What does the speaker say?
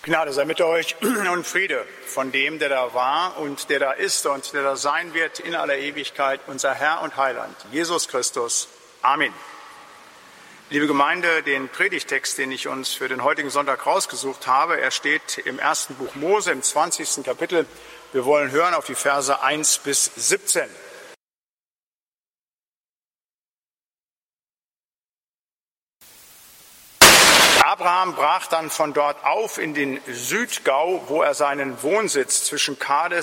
Gnade sei mit euch und Friede von dem, der da war und der da ist und der da sein wird in aller Ewigkeit, unser Herr und Heiland, Jesus Christus. Amen. Liebe Gemeinde, den Predigtext, den ich uns für den heutigen Sonntag rausgesucht habe, er steht im ersten Buch Mose, im 20. Kapitel. Wir wollen hören auf die Verse 1 bis 17. Abraham brach dann von dort auf in den Südgau, wo er seinen Wohnsitz zwischen Kades